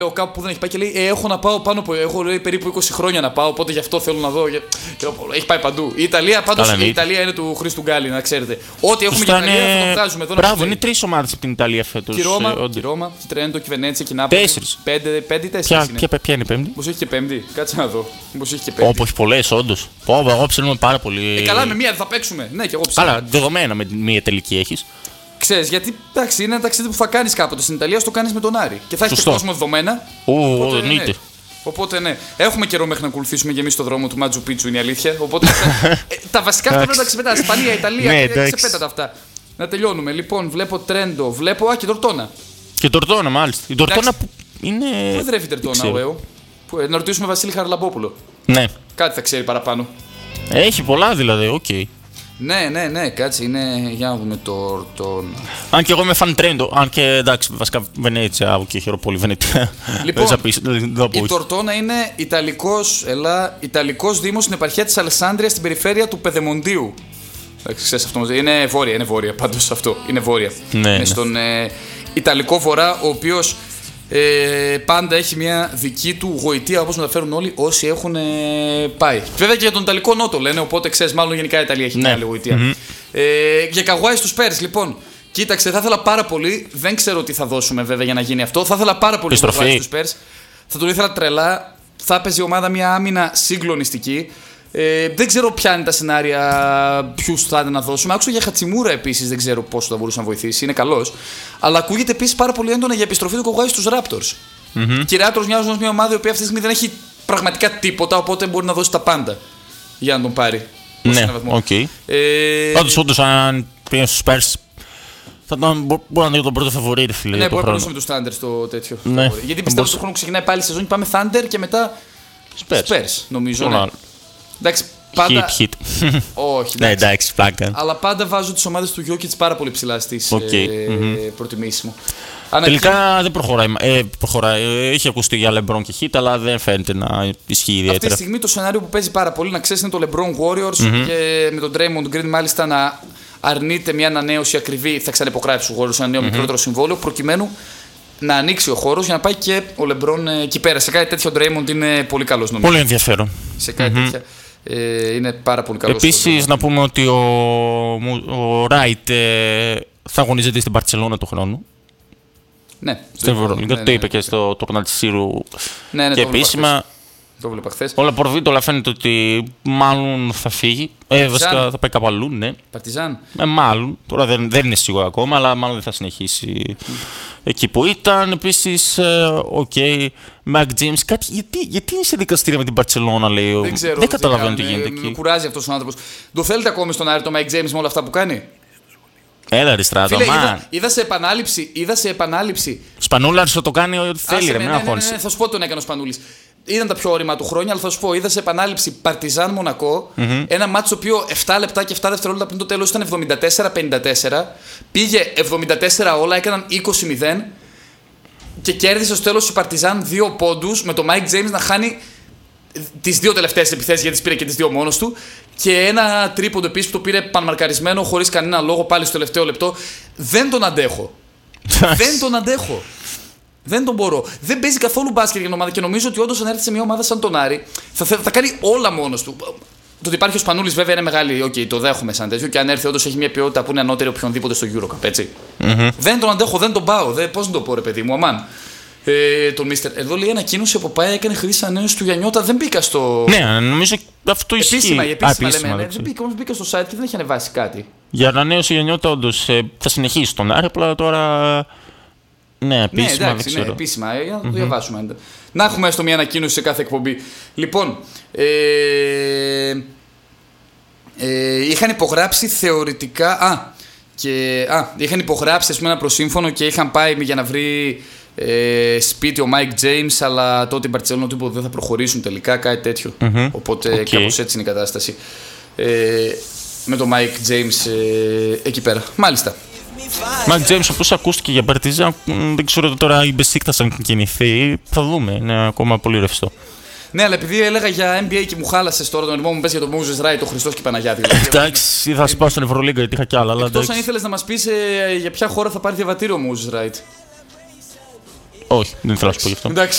κάπου που δεν έχει πάει και λέει: έχω να πάω πάνω από. Έχω λέει, περίπου 20 χρόνια να πάω, οπότε γι' αυτό θέλω να δω. Έχει πάει παντού. Η Ιταλία, πάντως η Ιταλία είναι του Χρήστου Γκάλι, να ξέρετε. Ό,τι έχουμε για την Ιταλία θα το βγάζουμε εδώ. Μπράβο, είναι 3 ομάδες από την Ιταλία φέτος. Τη Ρώμα, τη Τρέντο, τη Βενέτσια, τη Νάπολη. 5-4. Ποια είναι η πέμπτη? Μήπως έχει και πέμπτη. Κάτσε να δω. Μήπως έχει και πέμπτη. Όπως πολλές, όντως. Εγώ ψήνουμε πάρα πολύ. Καλά, με μία δεν θα παίξουμε. Ναι, και εγώ ψήνω. Καλά, δεδομένα με μία τελική έχεις. Ξέρεις, γιατί εντάξει, είναι ένα ταξίδι που θα κάνεις κάποτε στην Ιταλία, το κάνεις με τον Άρη. Και θα έχει και κόσμο δεδομένα. Εννοείται. Οπότε ναι, έχουμε καιρό μέχρι να ακολουθήσουμε και εμείς το δρόμο του Μάτζου Πίτσου, είναι η αλήθεια. Οπότε τα βασικά αυτά πρέπει να τα ξεπετάς. Ισπανία, Ιταλία, ξεπέτατα αυτά. Να τελειώνουμε. Λοιπόν, βλέπω Τρέντο, βλέπω. Και Τορτόνα. Και Τορτόνα, μάλιστα. Η Τορτόνα που είναι. Πού εδρεύει η Τορτόνα, Ουέο? Να ρωτήσουμε Βασίλη Χαραλαμπόπουλο. Ναι. Κάτι θα ξέρει παραπάνω. Έχει πολλά δηλαδή, οκ. Ναι, κάτσε, είναι. Για να δούμε Τορτόνα. Αν και εγώ είμαι φαν Τρέντο, αν και εντάξει, βασικά Βενέτσια, από εκεί χειροπόλη Βενέτια. Λοιπόν, η Τορτόνα είναι Ιταλικός δήμος στην επαρχία της Αλεσάνδρειας στην περιφέρεια του Πεδεμοντίου. Ξέρεις αυτό, είναι βόρεια πάντως αυτό, είναι βόρεια. Είναι στον Ιταλικό βορρά, ο οποίος πάντα έχει μια δική του γοητεία, όπως μεταφέρουν όλοι όσοι έχουν πάει. Βέβαια και για τον Ιταλικό Νότο λένε, οπότε ξέρεις, μάλλον γενικά η Ιταλία έχει μια άλλη γοητεία. Για Καουάι στους Spurs, λοιπόν. Κοίταξε, θα ήθελα πάρα πολύ, δεν ξέρω τι θα δώσουμε βέβαια για να γίνει αυτό. Θα ήθελα πάρα πολύ τον Καουάι στους Spurs. Θα τον ήθελα τρελά. Θα έπαιζε η ομάδα μια άμυνα συγκλονιστική. Δεν ξέρω ποια είναι τα σενάρια, ποιους θα να δώσουμε. Άκουσα για Χατσιμούρα επίσης, δεν ξέρω πόσο θα μπορούσε να βοηθήσει, είναι καλός. Αλλά ακούγεται επίσης πάρα πολύ έντονα για επιστροφή του Καουάι στους Raptors. Και οι Raptors μοιάζουν ως μια ομάδα η οποία αυτή τη στιγμή δεν έχει πραγματικά τίποτα, οπότε μπορεί να δώσει τα πάντα για να τον πάρει. Ναι, οκ. Όντως, αν πήγαινε στους Spurs, μπορεί να είναι τον πρώτο φαβορί, φίλε. Ναι, μπορεί να περνούσαμε τους Thunder στο τέτοιο. Γιατί πιστεύω ότι το χρόνο ξεκινάει πάλι η σεζόν και πάμε Thunder και μετά Spurs, νομίζω. Εντάξει, πάντα. Hit. Όχι, εντάξει, πλάκα. Αλλά πάντα βάζω τις ομάδες του Jokic πάρα πολύ ψηλά στις προτιμήσεις μου. Τελικά δεν προχωράει. Έχει ακουστεί για LeBron και Hit, αλλά δεν φαίνεται να ισχύει ιδιαίτερα. Αυτή τη στιγμή το σενάριο που παίζει πάρα πολύ, να ξέρεις, είναι το LeBron Warriors και με τον Draymond Green μάλιστα να αρνείται μια ανανέωση ακριβή. Θα ξαναυπογράψει ο Warriors ένα νέο μικρότερο συμβόλαιο προκειμένου να ανοίξει ο χώρος για να πάει και ο LeBron εκεί πέρα. Σε κάτι τέτοιο ο Draymond είναι πολύ καλός, νομίζω. Πολύ ενδιαφέρον. Σε κάτι τέτοια. Είναι πάρα πολύ καλός. Επίσης, να πούμε ότι ο Wright θα αγωνίζεται στην Μπαρτσελόνα του χρόνου. Ναι. Στην Ευρωλίγκα. Το είπε και στο τουρνά της Σύρου. Ναι, και επίσημα. Το βλέπα χθες. Όλα προβίτωλα φαίνεται ότι μάλλον θα φύγει. Βασικά θα πάει κάπου αλλού, ναι. Παρτιζάν. Μάλλον. Τώρα δεν είναι σίγουρο ακόμα, αλλά μάλλον δεν θα συνεχίσει εκεί που ήταν. Επίσης, Mac James, γιατί είναι σε δικαστήρια με την Μπαρτσελόνα, λέει. Δεν καταλαβαίνω τι γίνεται εκεί. Με κουράζει αυτός ο άνθρωπος. Το θέλετε ακόμη στον Άρη το Mike James με όλα αυτά που κάνει? Έλα ρε Στράτο, είδα σε επανάληψη. Σπανούλαρης θα το κάνει ό,τι θέλει, ρε, μην αγχώνεσαι. Θα σου πω τον έκανε ο Σπανούλης. Ήταν τα πιο όρημα του χρόνια, αλλά θα σου πω, είδα σε επανάληψη Παρτιζάν Μονακό. Ένα μάτσο το οποίο 7 λεπτά και 7 δευτερόλεπτα πριν το τέλος ήταν 74-54. Πήγε 74 όλα, έκαναν 20-0 και κέρδισε στο τέλος η Παρτιζάν 2 πόντους με το Mike James να χάνει τις 2 τελευταίες επιθέσεις, γιατί τις πήρε και τις 2 μόνος του. Και ένα τρίποντο επίσης που το πήρε πανμαρκαρισμένο χωρίς κανένα λόγο πάλι στο τελευταίο λεπτό. Δεν τον αντέχω. Δεν τον μπορώ. Δεν παίζει καθόλου μπάσκετ για την ομάδα και νομίζω ότι όντως αν έρθει σε μια ομάδα σαν τον Άρη θα κάνει όλα μόνος του. Το ότι υπάρχει ο Σπανούλης βέβαια είναι μεγάλη, το δέχομαι σαν τέτοιο και αν έρθει όντως έχει μια ποιότητα που είναι ανώτερη οποιονδήποτε στο EuroCup, έτσι. Δεν τον αντέχω, δεν τον πάω. Πώς να το πω, ρε παιδί μου, αμάν. Τον Μίστερ. Εδώ λέει ανακοίνωση από ΠΑΕ, έκανε χρήση ανανέωση του Γιαννιώτα. Δεν μπήκα στο. Ναι, νομίζω αυτό ισχύει. Επίσημα λέμε. Δεν μπήκα στο site και δεν έχει ανεβάσει κάτι. Για ανανέωση Γιαννιώτα, όντως θα συνεχίσει τον Άρη, απλά τώρα. Ναι, επίσημα. Ναι, εντάξει, επίσημα. Για να το διαβάσουμε. Να έχουμε έστω μια ανακοίνωση σε κάθε εκπομπή. Λοιπόν. Είχαν υπογράψει θεωρητικά. Είχαν υπογράψει ένα προσύμφωνο και είχαν πάει για να βρει σπίτι ο Mike James, αλλά τότε η Μπαρτσελόνα του είπε ότι δεν θα προχωρήσουν τελικά, κάτι τέτοιο. Οπότε κάπως έτσι είναι η κατάσταση με τον Mike James εκεί πέρα. Μάλιστα. Mike James, όπως ακούστηκε για Παρτιζάν, δεν ξέρω τώρα η Μπεσίκτας αν κινηθεί. Θα δούμε, είναι ακόμα πολύ ρευστό. Ναι, αλλά επειδή έλεγα για NBA και μου χάλασες τώρα τον ερμό μου, πες για τον Moses Wright, τον Χριστός και Παναγιάτη. Εντάξει, θα σπάω στην Ευρωλίγκα γιατί είχα κι άλλα. Εκτός αν ήθελες να μας πεις για ποια χώρα θα πάρει διαβατήριο ο Moses Wright. Όχι, δεν ήθελα να σου πω γι' αυτό. Εντάξει.